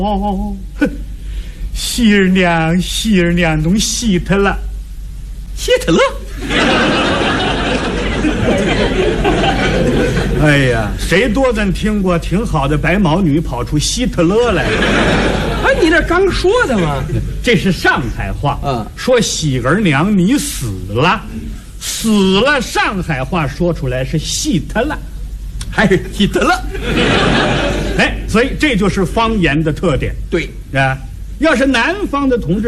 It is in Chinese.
哦，喜儿娘弄希特了， 希特勒。 哎呀，谁多咱听过挺好的白毛女跑出希特勒来了？ 哎，你这刚说的吗？ 这是上海话，说喜儿娘你死了，死了。上海话说出来是希特勒， 还是希特勒？ 哎，所以这就是方言的特点。 对啊，要是南方的同志。